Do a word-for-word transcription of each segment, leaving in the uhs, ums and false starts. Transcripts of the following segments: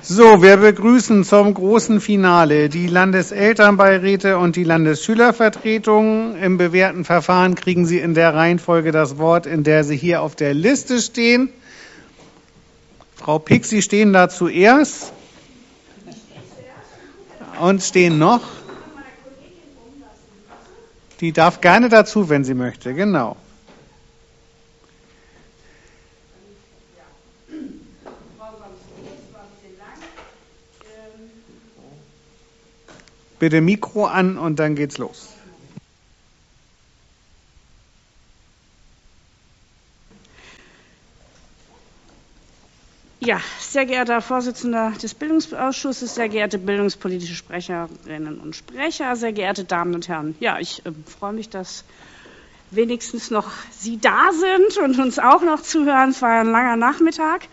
So, wir begrüßen zum großen Finale die Landeselternbeiräte und die Landesschülervertretungen. Im bewährten Verfahren kriegen Sie in der Reihenfolge das Wort, in der Sie hier auf der Liste stehen. Frau Pick, Sie stehen da zuerst. Und stehen noch? Die darf gerne dazu, wenn sie möchte, genau. Bitte Mikro an und dann geht's los. Ja, sehr geehrter Herr Vorsitzender des Bildungsausschusses, sehr geehrte bildungspolitische Sprecherinnen und Sprecher, sehr geehrte Damen und Herren. Ja, ich äh, freue mich, dass wenigstens noch Sie da sind und uns auch noch zuhören. Es war ein langer Nachmittag.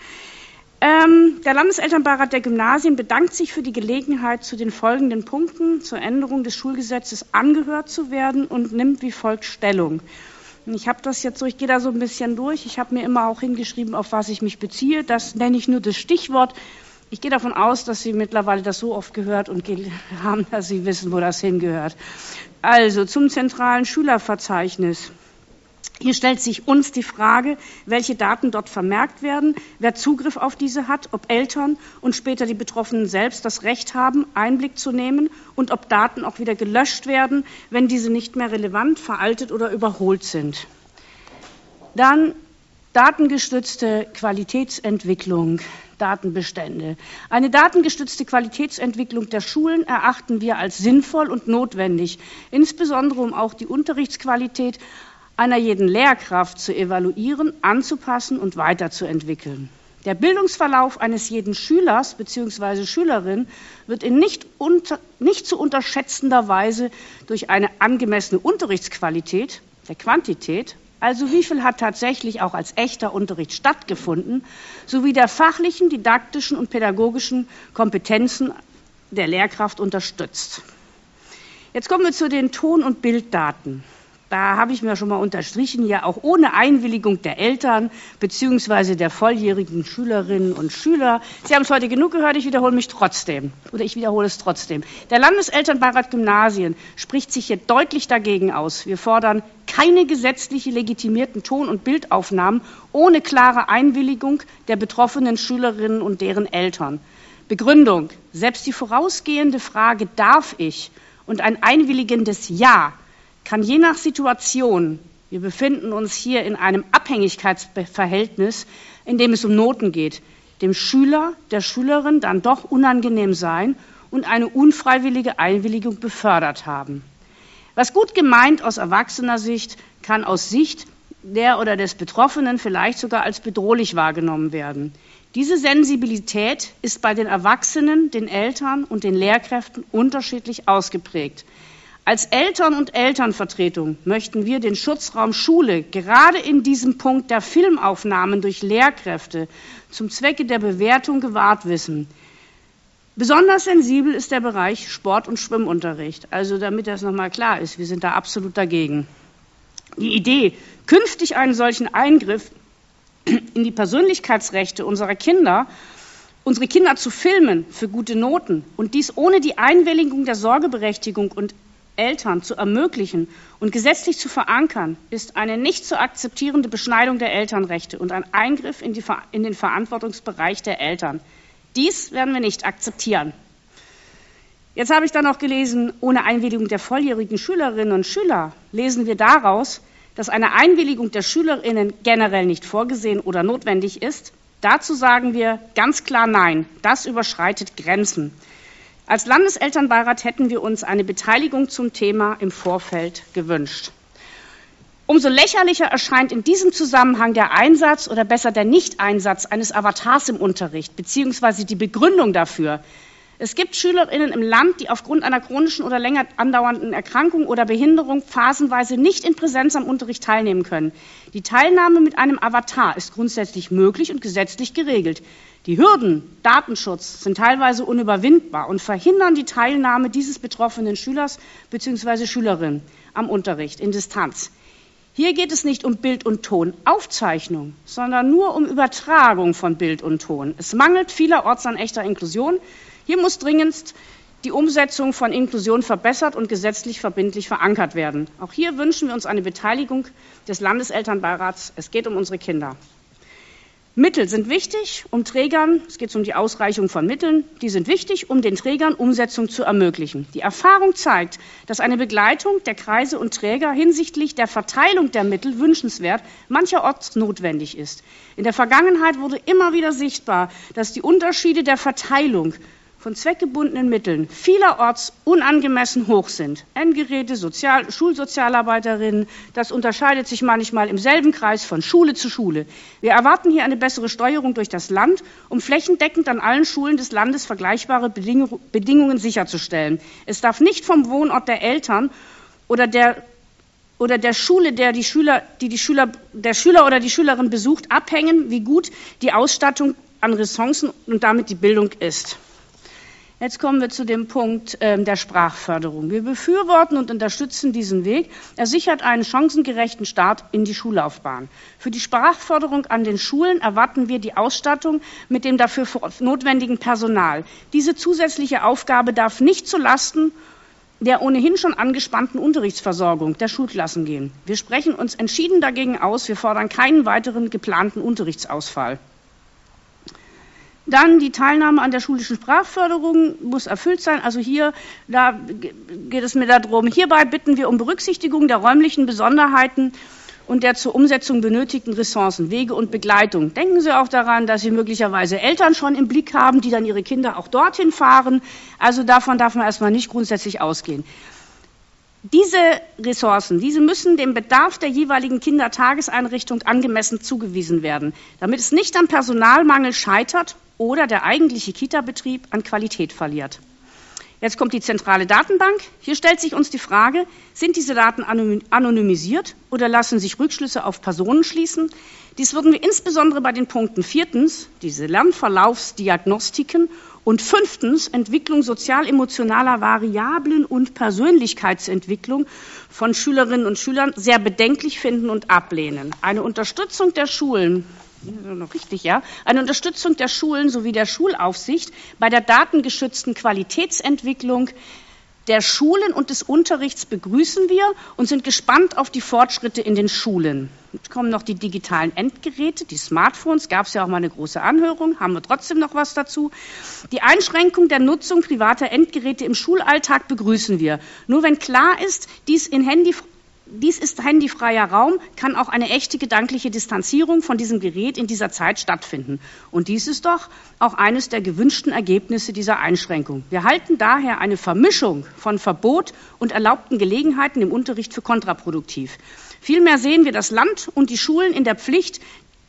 Ähm, der Landeselternbeirat der Gymnasien bedankt sich für die Gelegenheit, zu den folgenden Punkten zur Änderung des Schulgesetzes angehört zu werden und nimmt wie folgt Stellung. Ich habe das jetzt so, ich gehe da so ein bisschen durch. Ich habe mir immer auch hingeschrieben, auf was ich mich beziehe. Das nenne ich nur das Stichwort. Ich gehe davon aus, dass Sie mittlerweile das so oft gehört und haben, dass Sie wissen, wo das hingehört. Also zum zentralen Schülerverzeichnis. Hier stellt sich uns die Frage, welche Daten dort vermerkt werden, wer Zugriff auf diese hat, ob Eltern und später die Betroffenen selbst das Recht haben, Einblick zu nehmen und ob Daten auch wieder gelöscht werden, wenn diese nicht mehr relevant, veraltet oder überholt sind. Dann datengestützte Qualitätsentwicklung, Datenbestände. Eine datengestützte Qualitätsentwicklung der Schulen erachten wir als sinnvoll und notwendig, insbesondere um auch die Unterrichtsqualität einer jeden Lehrkraft zu evaluieren, anzupassen und weiterzuentwickeln. Der Bildungsverlauf eines jeden Schülers bzw. Schülerin wird in nicht, unter, nicht zu unterschätzender Weise durch eine angemessene Unterrichtsqualität, der Quantität, also wie viel hat tatsächlich auch als echter Unterricht stattgefunden, sowie der fachlichen, didaktischen und pädagogischen Kompetenzen der Lehrkraft unterstützt. Jetzt kommen wir zu den Ton- und Bilddaten. Da habe ich mir schon mal unterstrichen, ja auch ohne Einwilligung der Eltern bzw. der volljährigen Schülerinnen und Schüler. Sie haben es heute genug gehört, ich wiederhole mich trotzdem. Oder ich wiederhole es trotzdem. Der Landeselternbeirat Gymnasien spricht sich hier deutlich dagegen aus. Wir fordern keine gesetzlich legitimierten Ton- und Bildaufnahmen ohne klare Einwilligung der betroffenen Schülerinnen und deren Eltern. Begründung: Selbst die vorausgehende Frage „Darf ich?“ und ein einwilligendes Ja kann je nach Situation, wir befinden uns hier in einem Abhängigkeitsverhältnis, in dem es um Noten geht, dem Schüler, der Schülerin dann doch unangenehm sein und eine unfreiwillige Einwilligung befördert haben. Was gut gemeint aus erwachsener Sicht, kann aus Sicht der oder des Betroffenen vielleicht sogar als bedrohlich wahrgenommen werden. Diese Sensibilität ist bei den Erwachsenen, den Eltern und den Lehrkräften unterschiedlich ausgeprägt. Als Eltern und Elternvertretung möchten wir den Schutzraum Schule gerade in diesem Punkt der Filmaufnahmen durch Lehrkräfte zum Zwecke der Bewertung gewahrt wissen. Besonders sensibel ist der Bereich Sport- und Schwimmunterricht. Also damit das nochmal klar ist, wir sind da absolut dagegen. Die Idee, künftig einen solchen Eingriff in die Persönlichkeitsrechte unserer Kinder, unsere Kinder zu filmen für gute Noten und dies ohne die Einwilligung der Sorgeberechtigung und Eltern zu ermöglichen und gesetzlich zu verankern, ist eine nicht zu akzeptierende Beschneidung der Elternrechte und ein Eingriff in, die, in den Verantwortungsbereich der Eltern. Dies werden wir nicht akzeptieren. Jetzt habe ich dann noch gelesen, ohne Einwilligung der volljährigen Schülerinnen und Schüler lesen wir daraus, dass eine Einwilligung der Schülerinnen generell nicht vorgesehen oder notwendig ist. Dazu sagen wir ganz klar Nein, das überschreitet Grenzen. Als Landeselternbeirat hätten wir uns eine Beteiligung zum Thema im Vorfeld gewünscht. Umso lächerlicher erscheint in diesem Zusammenhang der Einsatz oder besser der Nicht-Einsatz eines Avatars im Unterricht beziehungsweise die Begründung dafür. Es gibt SchülerInnen im Land, die aufgrund einer chronischen oder länger andauernden Erkrankung oder Behinderung phasenweise nicht in Präsenz am Unterricht teilnehmen können. Die Teilnahme mit einem Avatar ist grundsätzlich möglich und gesetzlich geregelt. Die Hürden, Datenschutz, sind teilweise unüberwindbar und verhindern die Teilnahme dieses betroffenen Schülers bzw. Schülerin am Unterricht in Distanz. Hier geht es nicht um Bild- und Tonaufzeichnung, sondern nur um Übertragung von Bild und Ton. Es mangelt vielerorts an echter Inklusion. Hier muss dringendst die Umsetzung von Inklusion verbessert und gesetzlich verbindlich verankert werden. Auch hier wünschen wir uns eine Beteiligung des Landeselternbeirats. Es geht um unsere Kinder. Mittel sind wichtig, um Trägern, es geht um die Ausreichung von Mitteln, die sind wichtig, um den Trägern Umsetzung zu ermöglichen. Die Erfahrung zeigt, dass eine Begleitung der Kreise und Träger hinsichtlich der Verteilung der Mittel wünschenswert, mancherorts notwendig ist. In der Vergangenheit wurde immer wieder sichtbar, dass die Unterschiede der Verteilung von zweckgebundenen Mitteln vielerorts unangemessen hoch sind. Endgeräte, Sozial-, Schulsozialarbeiterinnen, das unterscheidet sich manchmal im selben Kreis von Schule zu Schule. Wir erwarten hier eine bessere Steuerung durch das Land, um flächendeckend an allen Schulen des Landes vergleichbare Bedingung, Bedingungen sicherzustellen. Es darf nicht vom Wohnort der Eltern oder der oder der Schule, der die Schüler, die die Schüler, der Schüler oder die Schülerin besucht, abhängen, wie gut die Ausstattung an Ressourcen und damit die Bildung ist. Jetzt kommen wir zu dem Punkt äh, der Sprachförderung. Wir befürworten und unterstützen diesen Weg. Er sichert einen chancengerechten Start in die Schullaufbahn. Für die Sprachförderung an den Schulen erwarten wir die Ausstattung mit dem dafür notwendigen Personal. Diese zusätzliche Aufgabe darf nicht zulasten der ohnehin schon angespannten Unterrichtsversorgung der Schulklassen gehen. Wir sprechen uns entschieden dagegen aus. Wir fordern keinen weiteren geplanten Unterrichtsausfall. Dann die Teilnahme an der schulischen Sprachförderung muss erfüllt sein. Also hier da geht es mir darum, hierbei bitten wir um Berücksichtigung der räumlichen Besonderheiten und der zur Umsetzung benötigten Ressourcen, Wege und Begleitung. Denken Sie auch daran, dass Sie möglicherweise Eltern schon im Blick haben, die dann ihre Kinder auch dorthin fahren. Also davon darf man erstmal nicht grundsätzlich ausgehen. Diese Ressourcen, diese müssen dem Bedarf der jeweiligen Kindertageseinrichtung angemessen zugewiesen werden, damit es nicht am Personalmangel scheitert oder der eigentliche Kita-Betrieb an Qualität verliert. Jetzt kommt die zentrale Datenbank. Hier stellt sich uns die Frage, sind diese Daten anonymisiert oder lassen sich Rückschlüsse auf Personen schließen? Dies würden wir insbesondere bei den Punkten viertens, diese Lernverlaufsdiagnostiken, und fünftens, Entwicklung sozial-emotionaler Variablen und Persönlichkeitsentwicklung von Schülerinnen und Schülern sehr bedenklich finden und ablehnen. Eine Unterstützung der Schulen noch richtig, ja, eine Unterstützung der Schulen sowie der Schulaufsicht bei der datengeschützten Qualitätsentwicklung der Schulen und des Unterrichts begrüßen wir und sind gespannt auf die Fortschritte in den Schulen. Jetzt kommen noch die digitalen Endgeräte, die Smartphones, gab es ja auch mal eine große Anhörung, haben wir trotzdem noch was dazu. Die Einschränkung der Nutzung privater Endgeräte im Schulalltag begrüßen wir. Nur wenn klar ist, dies in Handy Dies ist handyfreier Raum, kann auch eine echte gedankliche Distanzierung von diesem Gerät in dieser Zeit stattfinden. Und dies ist doch auch eines der gewünschten Ergebnisse dieser Einschränkung. Wir halten daher eine Vermischung von Verbot und erlaubten Gelegenheiten im Unterricht für kontraproduktiv. Vielmehr sehen wir das Land und die Schulen in der Pflicht,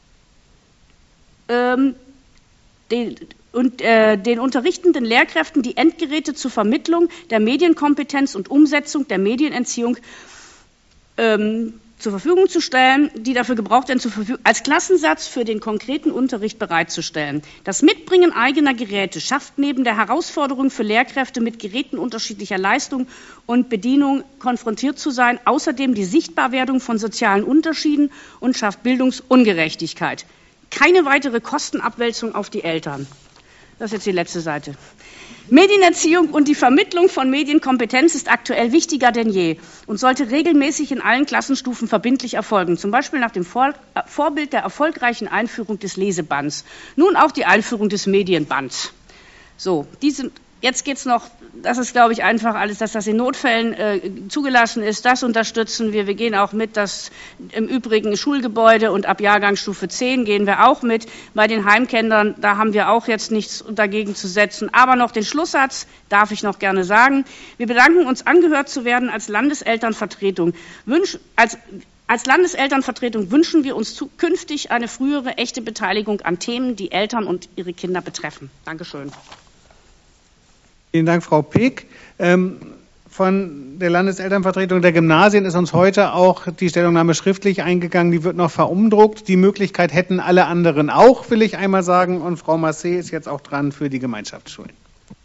ähm, den, und äh, den unterrichtenden Lehrkräften die Endgeräte zur Vermittlung der Medienkompetenz und Umsetzung der Medienentziehung Ähm, zur Verfügung zu stellen, die dafür gebraucht werden, zur Verfügung, als Klassensatz für den konkreten Unterricht bereitzustellen. Das Mitbringen eigener Geräte schafft neben der Herausforderung für Lehrkräfte mit Geräten unterschiedlicher Leistung und Bedienung konfrontiert zu sein, außerdem die Sichtbarwerdung von sozialen Unterschieden und schafft Bildungsungerechtigkeit. Keine weitere Kostenabwälzung auf die Eltern. Das ist jetzt die letzte Seite. Medienerziehung und die Vermittlung von Medienkompetenz ist aktuell wichtiger denn je und sollte regelmäßig in allen Klassenstufen verbindlich erfolgen, zum Beispiel nach dem Vor- Vorbild der erfolgreichen Einführung des Lesebands. Nun auch die Einführung des Medienbands. So, die sind, jetzt geht es noch, das ist, glaube ich, einfach alles, dass das in Notfällen äh, zugelassen ist. Das unterstützen wir. Wir gehen auch mit, dass im Übrigen Schulgebäude und ab Jahrgangsstufe zehn gehen wir auch mit. Bei den Heimkindern, da haben wir auch jetzt nichts dagegen zu setzen. Aber noch den Schlusssatz darf ich noch gerne sagen. Wir bedanken uns, angehört zu werden als Landeselternvertretung. Wünsch, als Als Landeselternvertretung wünschen wir uns zukünftig eine frühere echte Beteiligung an Themen, die Eltern und ihre Kinder betreffen. Dankeschön. Vielen Dank, Frau Peek. Von der Landeselternvertretung der Gymnasien ist uns heute auch die Stellungnahme schriftlich eingegangen. Die wird noch verumdruckt. Die Möglichkeit hätten alle anderen auch, will ich einmal sagen. Und Frau Massé ist jetzt auch dran für die Gemeinschaftsschulen.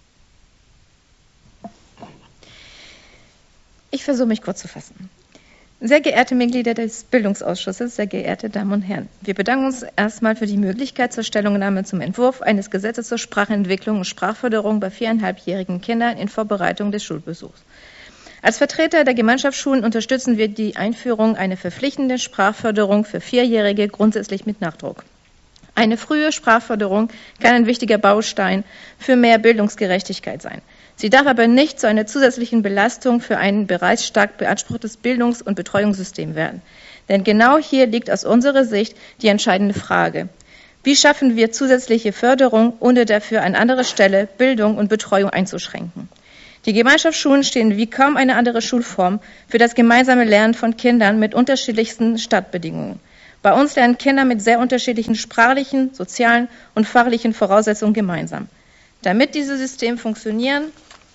Ich versuche mich kurz zu fassen. Sehr geehrte Mitglieder des Bildungsausschusses, sehr geehrte Damen und Herren, wir bedanken uns erstmal für die Möglichkeit zur Stellungnahme zum Entwurf eines Gesetzes zur Sprachentwicklung und Sprachförderung bei viereinhalbjährigen Kindern in Vorbereitung des Schulbesuchs. Als Vertreter der Gemeinschaftsschulen unterstützen wir die Einführung einer verpflichtenden Sprachförderung für Vierjährige grundsätzlich mit Nachdruck. Eine frühe Sprachförderung kann ein wichtiger Baustein für mehr Bildungsgerechtigkeit sein. Sie darf aber nicht zu einer zusätzlichen Belastung für ein bereits stark beanspruchtes Bildungs- und Betreuungssystem werden. Denn genau hier liegt aus unserer Sicht die entscheidende Frage. Wie schaffen wir zusätzliche Förderung, ohne dafür an anderer Stelle Bildung und Betreuung einzuschränken? Die Gemeinschaftsschulen stehen wie kaum eine andere Schulform für das gemeinsame Lernen von Kindern mit unterschiedlichsten Startbedingungen. Bei uns lernen Kinder mit sehr unterschiedlichen sprachlichen, sozialen und fachlichen Voraussetzungen gemeinsam. Damit dieses System funktionieren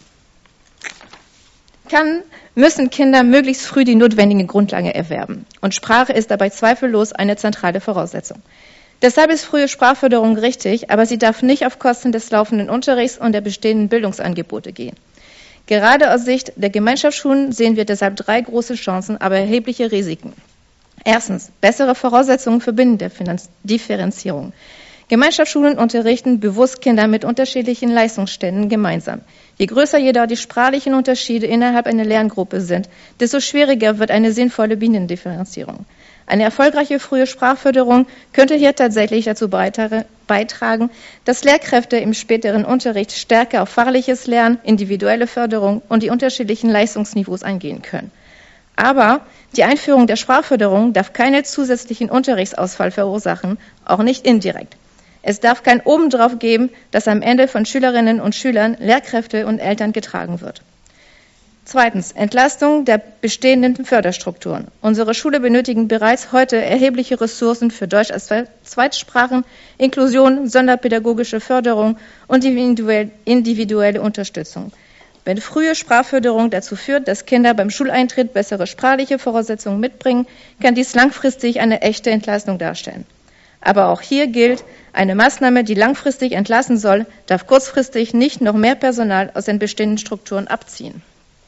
kann, müssen Kinder möglichst früh die notwendige Grundlage erwerben. Und Sprache ist dabei zweifellos eine zentrale Voraussetzung. Deshalb ist frühe Sprachförderung richtig, aber sie darf nicht auf Kosten des laufenden Unterrichts und der bestehenden Bildungsangebote gehen. Gerade aus Sicht der Gemeinschaftsschulen sehen wir deshalb drei große Chancen, aber erhebliche Risiken. Erstens, bessere Voraussetzungen für Binnendifferenzierung. Gemeinschaftsschulen unterrichten bewusst Kinder mit unterschiedlichen Leistungsständen gemeinsam. Je größer jedoch die sprachlichen Unterschiede innerhalb einer Lerngruppe sind, desto schwieriger wird eine sinnvolle Binnendifferenzierung. Eine erfolgreiche frühe Sprachförderung könnte hier tatsächlich dazu beitragen, dass Lehrkräfte im späteren Unterricht stärker auf fachliches Lernen, individuelle Förderung und die unterschiedlichen Leistungsniveaus eingehen können. Aber die Einführung der Sprachförderung darf keinen zusätzlichen Unterrichtsausfall verursachen, auch nicht indirekt. Es darf kein Obendrauf geben, das am Ende von Schülerinnen und Schülern, Lehrkräfte und Eltern getragen wird. Zweitens, Entlastung der bestehenden Förderstrukturen. Unsere Schule benötigen bereits heute erhebliche Ressourcen für Deutsch als Zweitsprachen, Inklusion, sonderpädagogische Förderung und individuelle Unterstützung. Wenn frühe Sprachförderung dazu führt, dass Kinder beim Schuleintritt bessere sprachliche Voraussetzungen mitbringen, kann dies langfristig eine echte Entlastung darstellen. Aber auch hier gilt, eine Maßnahme, die langfristig entlasten soll, darf kurzfristig nicht noch mehr Personal aus den bestehenden Strukturen abziehen.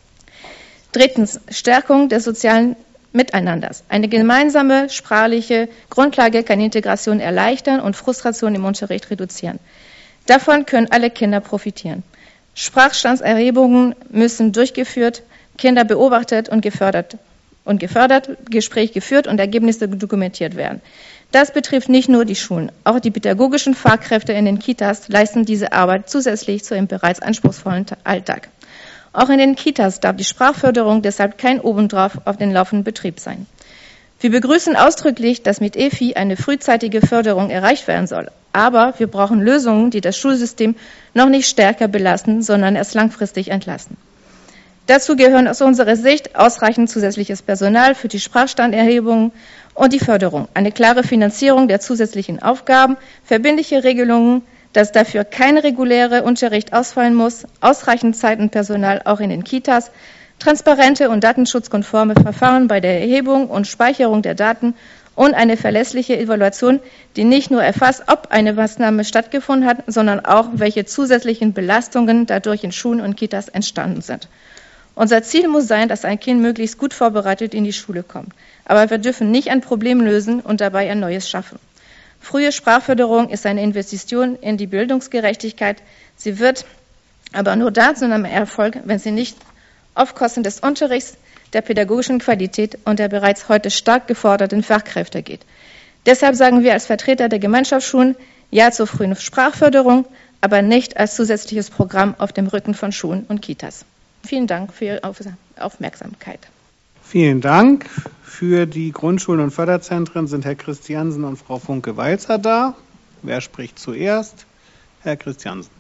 Drittens, Stärkung des sozialen Miteinanders. Eine gemeinsame sprachliche Grundlage kann Integration erleichtern und Frustration im Unterricht reduzieren. Davon können alle Kinder profitieren. Sprachstandserhebungen müssen durchgeführt, Kinder beobachtet und gefördert, und gefördert, Gespräch geführt und Ergebnisse dokumentiert werden. Das betrifft nicht nur die Schulen. Auch die pädagogischen Fachkräfte in den Kitas leisten diese Arbeit zusätzlich zu ihrem bereits anspruchsvollen Alltag. Auch in den Kitas darf die Sprachförderung deshalb kein Obendrauf auf den laufenden Betrieb sein. Wir begrüßen ausdrücklich, dass mit E F I eine frühzeitige Förderung erreicht werden soll. Aber wir brauchen Lösungen, die das Schulsystem noch nicht stärker belasten, sondern erst langfristig entlasten. Dazu gehören aus unserer Sicht ausreichend zusätzliches Personal für die Sprachstanderhebung und die Förderung, eine klare Finanzierung der zusätzlichen Aufgaben, verbindliche Regelungen, dass dafür kein regulärer Unterricht ausfallen muss, ausreichend Zeit und Personal auch in den Kitas, transparente und datenschutzkonforme Verfahren bei der Erhebung und Speicherung der Daten und eine verlässliche Evaluation, die nicht nur erfasst, ob eine Maßnahme stattgefunden hat, sondern auch, welche zusätzlichen Belastungen dadurch in Schulen und Kitas entstanden sind. Unser Ziel muss sein, dass ein Kind möglichst gut vorbereitet in die Schule kommt. Aber wir dürfen nicht ein Problem lösen und dabei ein neues schaffen. Frühe Sprachförderung ist eine Investition in die Bildungsgerechtigkeit. Sie wird aber nur da zu einem Erfolg, wenn sie nicht auf Kosten des Unterrichts, der pädagogischen Qualität und der bereits heute stark geforderten Fachkräfte geht. Deshalb sagen wir als Vertreter der Gemeinschaftsschulen Ja zur frühen Sprachförderung, aber nicht als zusätzliches Programm auf dem Rücken von Schulen und Kitas. Vielen Dank für Ihre Aufmerksamkeit. Vielen Dank. Für die Grundschulen und Förderzentren sind Herr Christiansen und Frau Funke-Walzer da. Wer spricht zuerst? Herr Christiansen.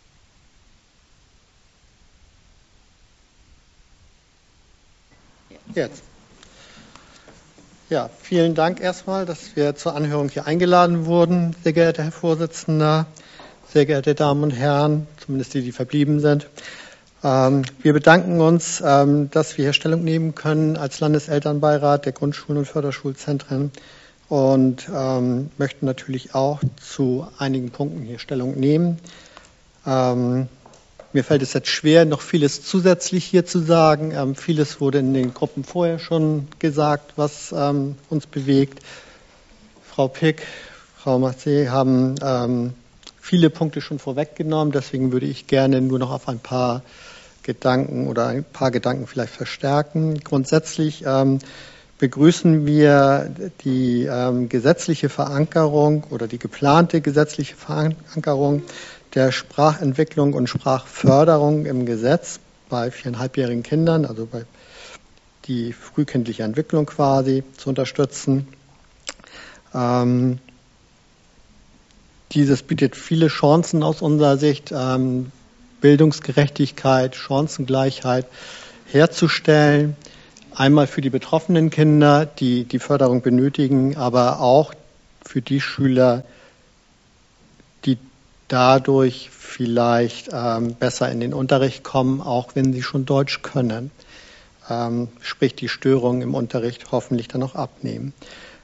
Jetzt. Ja, vielen Dank erstmal, dass wir zur Anhörung hier eingeladen wurden, sehr geehrter Herr Vorsitzender, sehr geehrte Damen und Herren, zumindest die, die verblieben sind. Ähm, wir bedanken uns, ähm, dass wir hier Stellung nehmen können als Landeselternbeirat der Grundschulen und Förderschulzentren und ähm, möchten natürlich auch zu einigen Punkten hier Stellung nehmen. Ähm, mir fällt es jetzt schwer, noch vieles zusätzlich hier zu sagen. Ähm, vieles wurde in den Gruppen vorher schon gesagt, was ähm, uns bewegt. Frau Pick, Frau Massé haben ähm, viele Punkte schon vorweggenommen. Deswegen würde ich gerne nur noch auf ein paar Gedanken oder ein paar Gedanken vielleicht verstärken. Grundsätzlich ähm, begrüßen wir die ähm, gesetzliche Verankerung oder die geplante gesetzliche Verankerung der Sprachentwicklung und Sprachförderung im Gesetz bei viereinhalbjährigen Kindern, also bei die frühkindliche Entwicklung quasi zu unterstützen. Ähm, dieses bietet viele Chancen aus unserer Sicht, ähm, Bildungsgerechtigkeit, Chancengleichheit herzustellen. Einmal für die betroffenen Kinder, die die Förderung benötigen, aber auch für die Schüler, die dadurch vielleicht ähm, besser in den Unterricht kommen, auch wenn sie schon Deutsch können. Ähm, sprich, die Störungen im Unterricht hoffentlich dann auch abnehmen.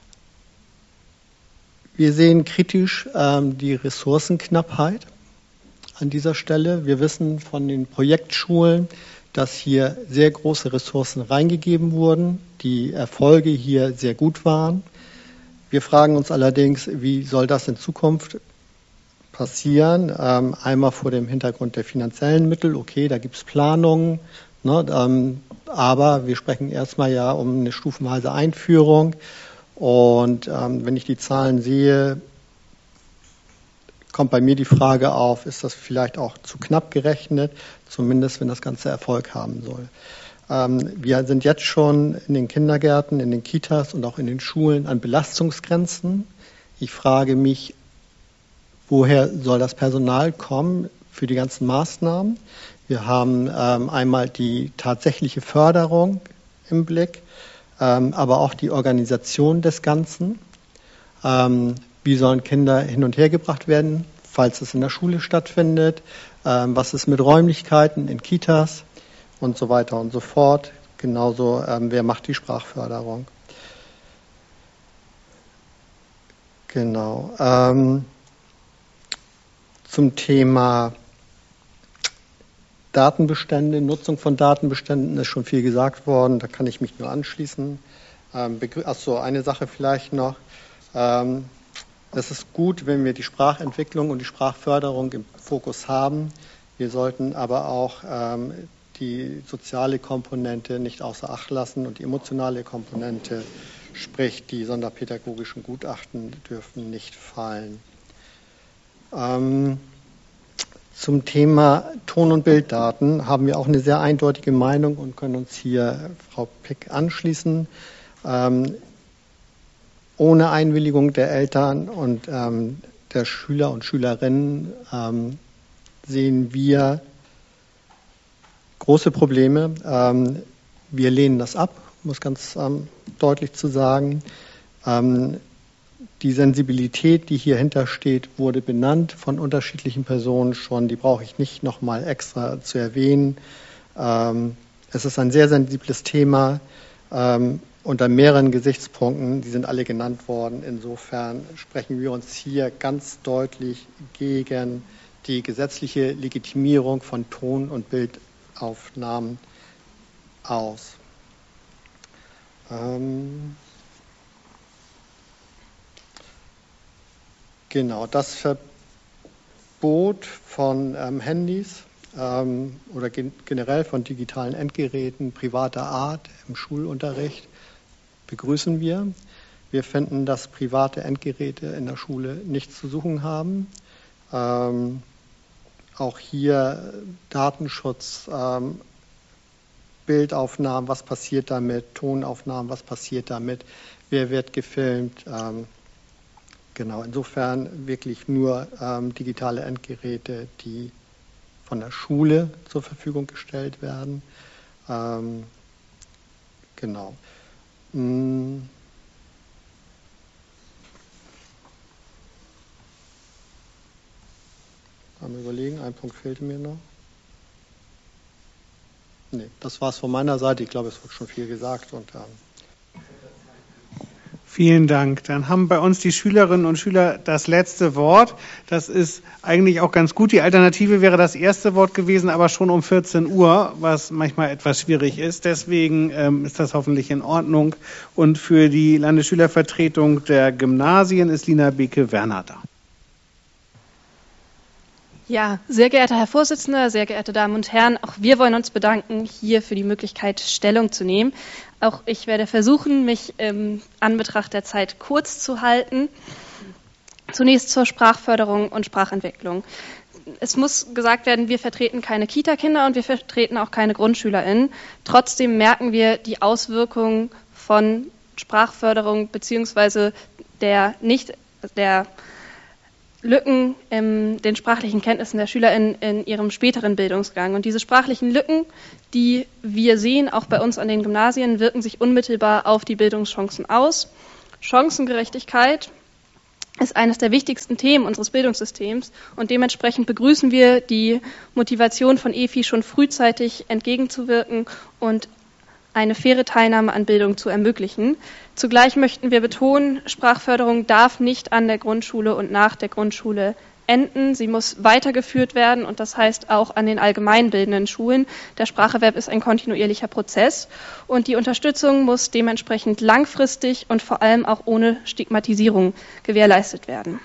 Wir sehen kritisch ähm, die Ressourcenknappheit an dieser Stelle. Wir wissen von den Projektschulen, dass hier sehr große Ressourcen reingegeben wurden, die Erfolge hier sehr gut waren. Wir fragen uns allerdings, wie soll das in Zukunft passieren? Ähm, einmal vor dem Hintergrund der finanziellen Mittel, okay, da gibt es Planungen, ne, ähm, aber wir sprechen erstmal ja um eine stufenweise Einführung. Und ähm, wenn ich die Zahlen sehe, kommt bei mir die Frage auf, ist das vielleicht auch zu knapp gerechnet, zumindest wenn das Ganze Erfolg haben soll. Ähm, wir sind jetzt schon in den Kindergärten, in den Kitas und auch in den Schulen an Belastungsgrenzen. Ich frage mich, woher soll das Personal kommen für die ganzen Maßnahmen? Wir haben ähm, einmal die tatsächliche Förderung im Blick, ähm, aber auch die Organisation des Ganzen. Ähm, wie sollen Kinder hin und her gebracht werden, falls es in der Schule stattfindet? Ähm, was ist mit Räumlichkeiten in Kitas und so weiter und so fort? Genauso, ähm, wer macht die Sprachförderung? Genau. Ähm, zum Thema Datenbestände, Nutzung von Datenbeständen ist schon viel gesagt worden, da kann ich mich nur anschließen. Ähm, Achso, eine Sache vielleicht noch. Ähm, es ist gut, wenn wir die Sprachentwicklung und die Sprachförderung im Fokus haben. Wir sollten aber auch ähm, die soziale Komponente nicht außer Acht lassen und die emotionale Komponente, sprich die sonderpädagogischen Gutachten, dürfen nicht fallen. Ähm, Zum Thema Ton- und Bilddaten haben wir auch eine sehr eindeutige Meinung und können uns hier Frau Pick anschließen. Ähm, ohne Einwilligung der Eltern und ähm, der Schüler und Schülerinnen ähm, sehen wir große Probleme. Ähm, wir lehnen das ab, um es ganz ähm, deutlich zu sagen. Ähm, Die Sensibilität, die hier hintersteht, wurde benannt von unterschiedlichen Personen schon. Die brauche ich nicht nochmal extra zu erwähnen. Ähm, es ist ein sehr sensibles Thema ähm, unter mehreren Gesichtspunkten. Die sind alle genannt worden. Insofern sprechen wir uns hier ganz deutlich gegen die gesetzliche Legitimierung von Ton- und Bildaufnahmen aus. Ähm, Genau, das Verbot von ähm, Handys ähm, oder gen generell von digitalen Endgeräten privater Art im Schulunterricht begrüßen wir. Wir finden, dass private Endgeräte in der Schule nichts zu suchen haben. Ähm, auch hier Datenschutz, ähm, Bildaufnahmen, was passiert damit, Tonaufnahmen, was passiert damit, wer wird gefilmt. Ähm, Genau, insofern wirklich nur ähm, digitale Endgeräte, die von der Schule zur Verfügung gestellt werden. Ähm, genau. Hm. Mal überlegen, ein Punkt fehlte mir noch. Nee, das war es von meiner Seite. Ich glaube, es wird schon viel gesagt. Und, ähm Vielen Dank. Dann haben bei uns die Schülerinnen und Schüler das letzte Wort. Das ist eigentlich auch ganz gut. Die Alternative wäre das erste Wort gewesen, aber schon um vierzehn Uhr, was manchmal etwas schwierig ist. Deswegen ähm, ist das hoffentlich in Ordnung. Und für die Landesschülervertretung der Gymnasien ist Lina Beke-Werner da. Ja, sehr geehrter Herr Vorsitzender, sehr geehrte Damen und Herren, auch wir wollen uns bedanken hier für die Möglichkeit, Stellung zu nehmen. Auch ich werde versuchen, mich im Anbetracht der Zeit kurz zu halten. Zunächst zur Sprachförderung und Sprachentwicklung. Es muss gesagt werden, wir vertreten keine Kita-Kinder und wir vertreten auch keine GrundschülerInnen. Trotzdem merken wir die Auswirkungen von Sprachförderung beziehungsweise der nicht der Lücken in den sprachlichen Kenntnissen der SchülerInnen in ihrem späteren Bildungsgang. Und diese sprachlichen Lücken, die wir sehen, auch bei uns an den Gymnasien, wirken sich unmittelbar auf die Bildungschancen aus. Chancengerechtigkeit ist eines der wichtigsten Themen unseres Bildungssystems und dementsprechend begrüßen wir die Motivation von E F I schon frühzeitig entgegenzuwirken und eine faire Teilnahme an Bildung zu ermöglichen. Zugleich möchten wir betonen, Sprachförderung darf nicht an der Grundschule und nach der Grundschule enden. Sie muss weitergeführt werden und das heißt auch an den allgemeinbildenden Schulen. Der Spracherwerb ist ein kontinuierlicher Prozess und die Unterstützung muss dementsprechend langfristig und vor allem auch ohne Stigmatisierung gewährleistet werden.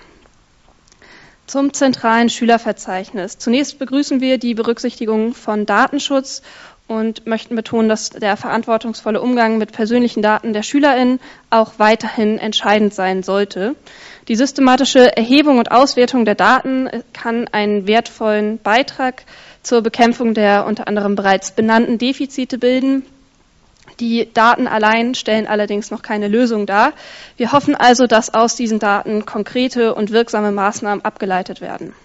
Zum zentralen Schülerverzeichnis. Zunächst begrüßen wir die Berücksichtigung von Datenschutz und möchten betonen, dass der verantwortungsvolle Umgang mit persönlichen Daten der SchülerInnen auch weiterhin entscheidend sein sollte. Die systematische Erhebung und Auswertung der Daten kann einen wertvollen Beitrag zur Bekämpfung der unter anderem bereits benannten Defizite bilden. Die Daten allein stellen allerdings noch keine Lösung dar. Wir hoffen also, dass aus diesen Daten konkrete und wirksame Maßnahmen abgeleitet werden.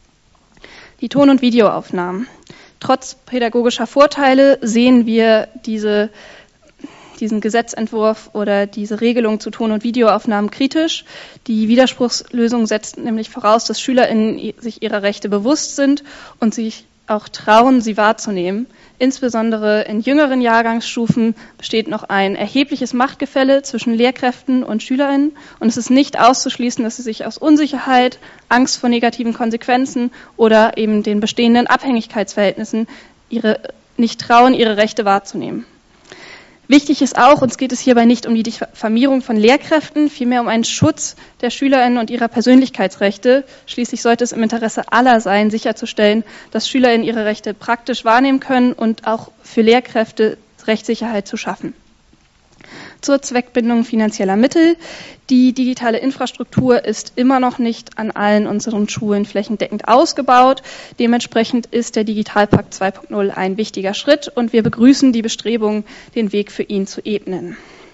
Die Ton- und Videoaufnahmen. Trotz pädagogischer Vorteile sehen wir diese, diesen Gesetzentwurf oder diese Regelung zu Ton- und Videoaufnahmen kritisch. Die Widerspruchslösung setzt nämlich voraus, dass SchülerInnen sich ihrer Rechte bewusst sind und sich auch trauen, sie wahrzunehmen. Insbesondere in jüngeren Jahrgangsstufen besteht noch ein erhebliches Machtgefälle zwischen Lehrkräften und SchülerInnen und es ist nicht auszuschließen, dass sie sich aus Unsicherheit, Angst vor negativen Konsequenzen oder eben den bestehenden Abhängigkeitsverhältnissen ihre, nicht trauen, ihre Rechte wahrzunehmen. Wichtig ist auch, uns geht es hierbei nicht um die Diffamierung von Lehrkräften, vielmehr um einen Schutz der SchülerInnen und ihrer Persönlichkeitsrechte. Schließlich sollte es im Interesse aller sein, sicherzustellen, dass SchülerInnen ihre Rechte praktisch wahrnehmen können und auch für Lehrkräfte Rechtssicherheit zu schaffen. Zur Zweckbindung finanzieller Mittel. Die digitale Infrastruktur ist immer noch nicht an allen unseren Schulen flächendeckend ausgebaut. Dementsprechend ist der Digitalpakt zwei Punkt null ein wichtiger Schritt und wir begrüßen die Bestrebungen, den Weg für ihn zu ebnen.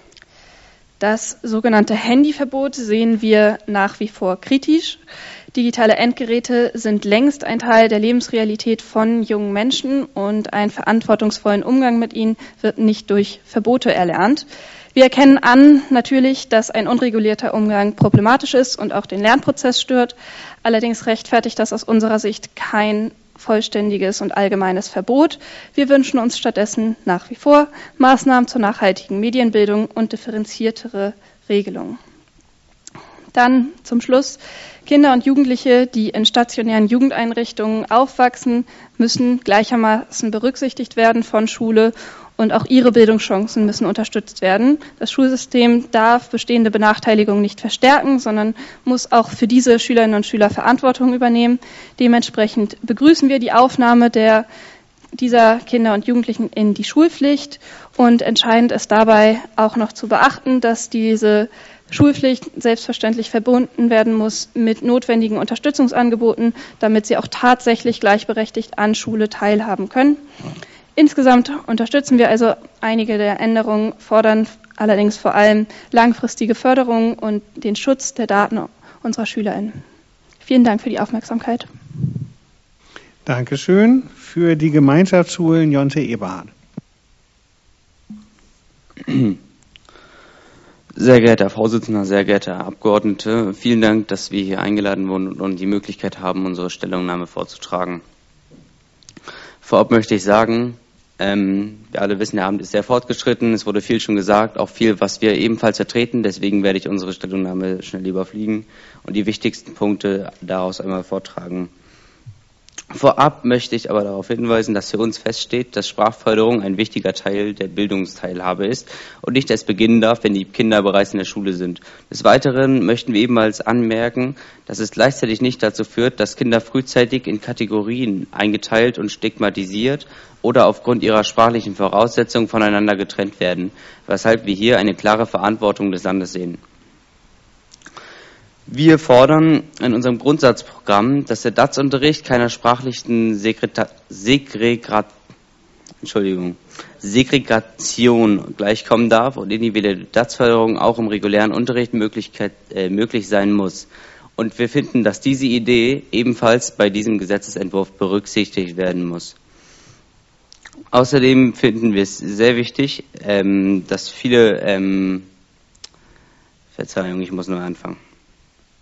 Das sogenannte Handyverbot sehen wir nach wie vor kritisch. Digitale Endgeräte sind längst ein Teil der Lebensrealität von jungen Menschen und einen verantwortungsvollen Umgang mit ihnen wird nicht durch Verbote erlernt. Wir erkennen an natürlich, dass ein unregulierter Umgang problematisch ist und auch den Lernprozess stört. Allerdings rechtfertigt das aus unserer Sicht kein vollständiges und allgemeines Verbot. Wir wünschen uns stattdessen nach wie vor Maßnahmen zur nachhaltigen Medienbildung und differenziertere Regelungen. Dann zum Schluss. Kinder und Jugendliche, die in stationären Jugendeinrichtungen aufwachsen, müssen gleichermaßen berücksichtigt werden von Schule und auch ihre Bildungschancen müssen unterstützt werden. Das Schulsystem darf bestehende Benachteiligungen nicht verstärken, sondern muss auch für diese Schülerinnen und Schüler Verantwortung übernehmen. Dementsprechend begrüßen wir die Aufnahme der, dieser Kinder und Jugendlichen in die Schulpflicht und entscheidend ist dabei auch noch zu beachten, dass diese Schulpflicht selbstverständlich verbunden werden muss mit notwendigen Unterstützungsangeboten, damit sie auch tatsächlich gleichberechtigt an Schule teilhaben können. Insgesamt unterstützen wir also einige der Änderungen, fordern allerdings vor allem langfristige Förderung und den Schutz der Daten unserer SchülerInnen. Vielen Dank für die Aufmerksamkeit. Dankeschön. Für die Gemeinschaftsschulen Jonte Eberhard. Sehr geehrter Herr Vorsitzender, sehr geehrte Abgeordnete, vielen Dank, dass wir hier eingeladen wurden und die Möglichkeit haben, unsere Stellungnahme vorzutragen. Vorab möchte ich sagen, Ähm, wir alle wissen, der Abend ist sehr fortgeschritten. Es wurde viel schon gesagt, auch viel, was wir ebenfalls vertreten. Deswegen werde ich unsere Stellungnahme schnell überfliegen und die wichtigsten Punkte daraus einmal vortragen. Vorab möchte ich aber darauf hinweisen, dass für uns feststeht, dass Sprachförderung ein wichtiger Teil der Bildungsteilhabe ist und nicht erst beginnen darf, wenn die Kinder bereits in der Schule sind. Des Weiteren möchten wir ebenfalls anmerken, dass es gleichzeitig nicht dazu führt, dass Kinder frühzeitig in Kategorien eingeteilt und stigmatisiert oder aufgrund ihrer sprachlichen Voraussetzungen voneinander getrennt werden, weshalb wir hier eine klare Verantwortung des Landes sehen. Wir fordern in unserem Grundsatzprogramm, dass der D A Z-Unterricht keiner sprachlichen Segreta Segregat Entschuldigung, Segregation gleichkommen darf und individuelle D A Z-Förderung auch im regulären Unterricht Möglichkeit, äh, möglich sein muss. Und wir finden, dass diese Idee ebenfalls bei diesem Gesetzesentwurf berücksichtigt werden muss. Außerdem finden wir es sehr wichtig, ähm, dass viele, ähm, Verzeihung, ich muss nur anfangen.